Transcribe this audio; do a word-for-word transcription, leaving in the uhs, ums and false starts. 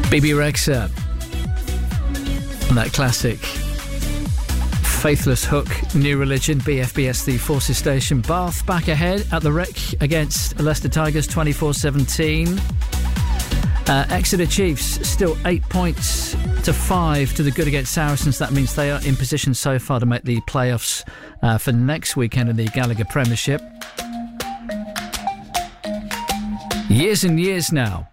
B B Rexha and that classic Faithless Hook, New Religion, B F B S, the Forces Station. Bath back ahead at the Rec against Leicester Tigers, twenty-four seventeen. Uh, Exeter Chiefs still eight points to five to the good against Saracens. That means they are in position so far to make the playoffs uh, for next weekend in the Gallagher Premiership. Years and years now